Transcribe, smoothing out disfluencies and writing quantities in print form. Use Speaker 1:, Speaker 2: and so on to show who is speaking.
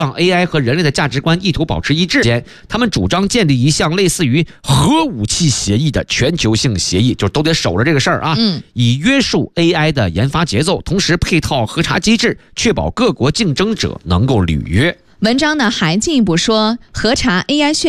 Speaker 1: 让 AI 和人类的价值观意图保持一致。他们主张建立一项类似于核武器协议的全球性协议，就都得守着这个事儿啊，以约束 AI 的研发节奏，同时配套核查机制，确保各国竞争者能够履约。
Speaker 2: 文章呢还进一步说，核查 AI